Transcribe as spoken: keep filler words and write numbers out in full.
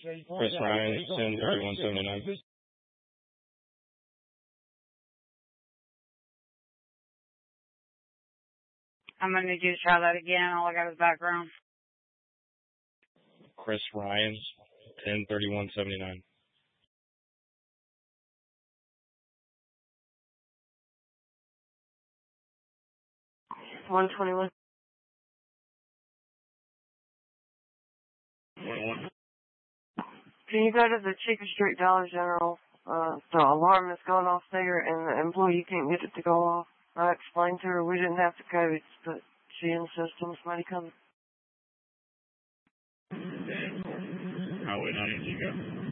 Chris Ryan, ten thirty-one seventy-nine. I'm going to need you to try that again. All I got is background. Chris Ryan, ten thirty-one seventy-nine. one twenty-one. Can you go to the Chica Street Dollar General? Uh, the alarm is going off there, and the employee can't get it to go off. I explained to her we didn't have the codes, but she insists on somebody coming. Highway ninety, you go.